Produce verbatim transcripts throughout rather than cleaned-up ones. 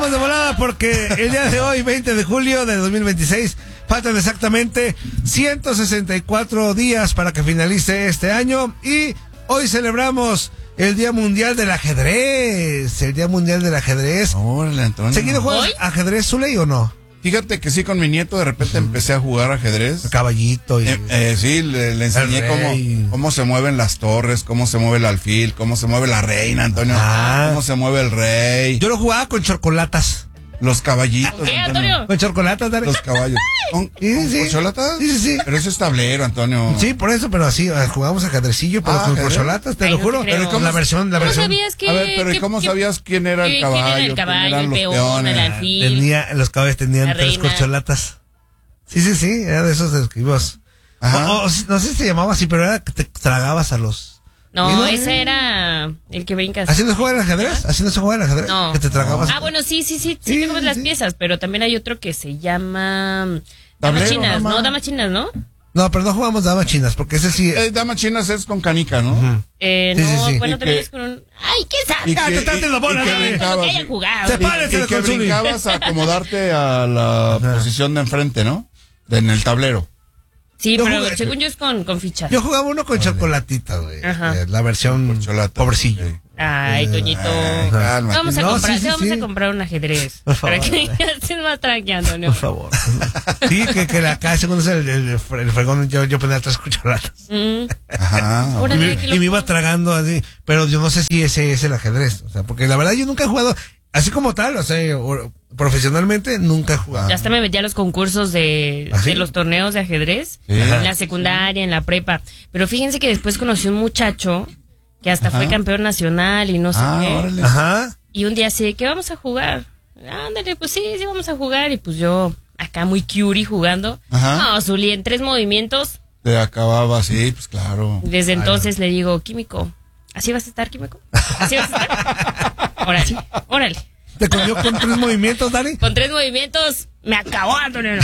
vamos de volada porque el día de hoy, veinte de julio de dos mil veintiséis, faltan exactamente ciento sesenta y cuatro días para que finalice este año y hoy celebramos el Día Mundial del Ajedrez. El Día Mundial del Ajedrez. Órale, Antonio. ¿Seguido juegas ajedrez, Zuley, o no? Fíjate que sí, con mi nieto de repente empecé a jugar ajedrez. El caballito. Y... Eh, eh, sí, le, le enseñé cómo, cómo se mueven las torres, cómo se mueve el alfil, cómo se mueve la reina, Antonio. Ah. Cómo se mueve el rey. Yo lo jugaba con chocolatas. Los caballitos. ¿Qué, Antonio? Con chocolatas, Dani. Los caballos. ¿Con, sí, ¿con sí. chocolatas? Sí, sí, sí. Pero eso es tablero, Antonio. Sí, por eso, pero así, jugábamos ajedrecillo, pero ah, con chocolatas, te Ay, lo no juro. te creo. Pero la versión, la ¿Cómo versión. sabías que, a ver, pero ¿y cómo que, sabías quién era el caballo? ¿Quién era el caballo, el peón, peones? el alfil? Tenía, los caballos tenían La tres reina. corcholatas. Sí, sí, sí, era de esos esquivos. O, o, no sé si se llamaba así, pero era que te tragabas a los... No, no, ese era el que brincas. ¿Así no se juega el ajedrez? ¿Así no se juega el ajedrez? No. Que te tragabas. Ah, bueno, sí, sí, sí, sí, Sí, te comes sí, las sí. piezas, pero también hay otro que se llama damas Tablero, chinas, mamá. ¿no? Damas chinas, ¿no? No, pero no jugamos damas chinas, porque ese sí... Eh, damas chinas es con canica, ¿no? Uh-huh. Eh, Sí, no, sí, sí. bueno, Y también que- es con un... ¡Ay, qué Y saca! Ah, te estás haciendo bola, y que dale. brincabas, Que hayan jugado. Se y- para. y que con Zuli. brincabas a acomodarte a la posición de enfrente, ¿no? De- en el tablero. Sí, Yo pero jugué- según yo es con, con fichas. Yo jugaba uno con chocolatitas, güey. Ajá. Eh, La versión Corcholata. pobrecillo. Sí. Ay, Toñito. Ay, cálmate. Vamos a No, comprar, sí, sí, te vamos sí. a comprar un ajedrez. Por favor. Para que estés más tranquilo, ¿no? Por favor. Sí, que, que acá, según es el, el, el fregón, yo, yo ponía tres cucharadas. Mm. Ajá. Y Órale, me, qué y me loco. iba tragando así. Pero yo no sé si ese es el ajedrez. O sea, porque la verdad yo nunca he jugado, así como tal, o sea, o- profesionalmente nunca he jugado. Ya hasta me metí a los concursos de, ¿Ah, sí? de los torneos de ajedrez, Sí. en la secundaria, en la prepa. Pero fíjense que después conocí un muchacho que hasta Ajá. fue campeón nacional y no sé Ah, qué. órale. Ajá. Y un día así, ¿qué vamos a jugar? Ándale, pues sí, sí vamos a jugar. Y pues yo, acá muy curie jugando. Ajá. No, Zuli, en tres movimientos. Te acababa, sí, pues claro. Desde entonces le digo, Químico, ¿así vas a estar, Químico? ¿Así vas a estar? Órale, órale. ¿Te comió con tres movimientos, Dani? Con tres movimientos, me acabó, Antonio.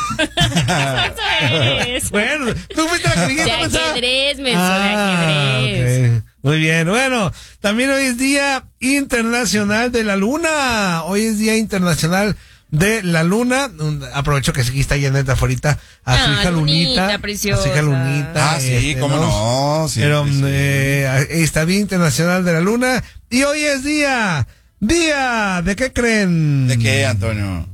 Eso es. Bueno, tú fuiste la que De dijiste comenzar. ajedrez, menso, Ah, de ajedrez. ok. Muy bien, bueno, también hoy es Día Internacional de la Luna. Hoy es Día Internacional de la Luna. Un- Aprovecho que aquí está Janet afuera a su Ah, hija Lunita. Lunita, preciosa. A su hija Lunita. Ah, sí, este, cómo no. Sí, Pero sí, sí. eh, ahí está Día Internacional de la Luna. Y hoy es día, día, ¿de qué creen? ¿De qué, Antonio?